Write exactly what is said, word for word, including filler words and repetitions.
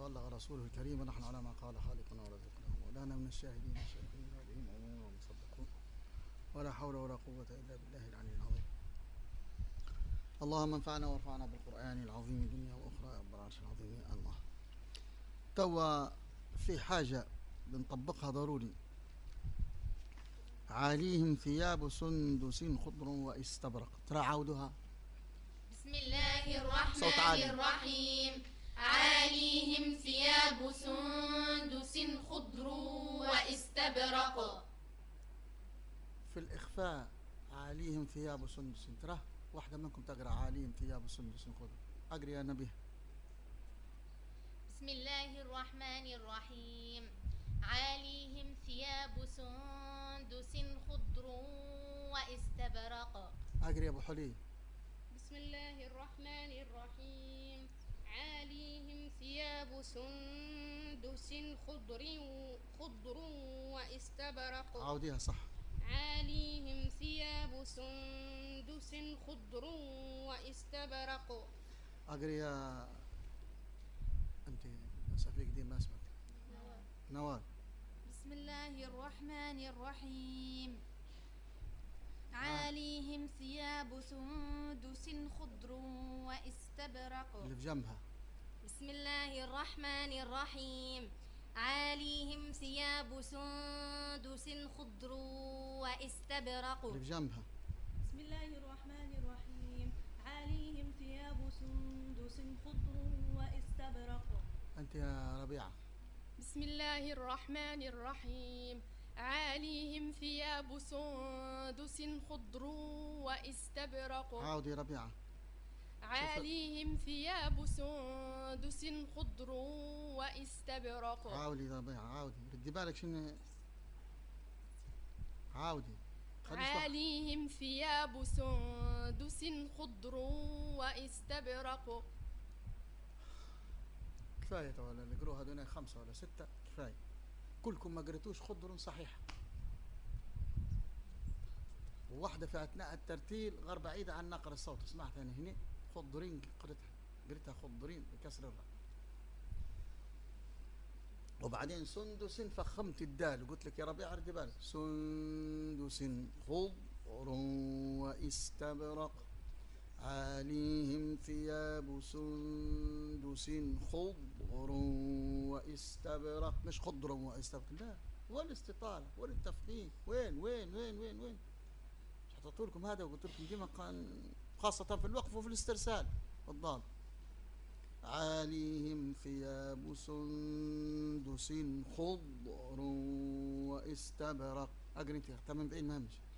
وبلغ رسوله الكريم، ونحن على ما قال خالقنا ورزقنا مولانا من الشاهدين الشاكرين العليم والمصدقون، ولا حول ولا قوة إلا بالله العلي العظيم. اللهم انفعنا وارفعنا بالقرآن العظيم دنيا وأخرى يا رب العرش العظيم يا الله. توا في حاجة بنطبقها ضروري. عليهم ثياب سندس خضر واستبرق. ترى عودها. بسم الله الرحمن الرحيم. عليهم ثياب سندس خضر واستبرق. في الإخفاء عليهم ثياب سندس. ترى واحدة منكم تقرأ عليهم ثياب سندس خضر. أقرأ يا نبيه. بسم الله الرحمن الرحيم. عليهم ثياب سندس خضر واستبرق. أقرأ يا أبو حلي. بسم الله الرحمن الرحيم. عليهم ثياب سندس خضر خضر واستبرق. عوديها صح. عليهم ثياب سندس خضر واستبرق. أقرأ يا أنت مسافيك دي ما اسمك. نوال. نوال. بسم الله الرحمن الرحيم. عليهم ثياب سندس خضر واستبرق. اللي في جنبها. بسم الله الرحمن الرحيم. عليهم ثياب سندس خضر واستبرق. اللي في جنبها. بسم الله الرحمن الرحيم. عليهم ثياب سندس خضر واستبرق. أنت يا ربيعة. بسم الله الرحمن الرحيم. عليهم ثياب سندس خضر واستبرق. عاودي ربيعة. عليهم ثياب سندس خضر واستبرق. عاودي ربيعة عاودي. ردي بالك شنو. عاودي. عليهم ثياب سندس خضر واستبرق. كفاية ولا اللي قروها هذول خمسة ولا ستة كفاية. كلكم ما قريتوش خضر صحيح. وواحدة في أثناء الترتيل غير بعيدة عن نقر الصوت. سمعت أنا هنا خضرين قريتها قريتها خضرين بكسر الراء. وبعدين سندس فخمت الدال وقلت لك يا ربيع ردي بالك. سندس خضر واستبرق. عليهم ثياب سندس خضر واستبرق. مش خضر واستبرق لا. والاستطالة والتفخيم وين وين وين وين وين. حطيت لكم هذا وقلت لكم ديما كان خاصة في الوقف وفي الاسترسال الضاد. عليهم ثياب سندس خضر واستبرق. أقرأ انت تمام بعيد ما همش.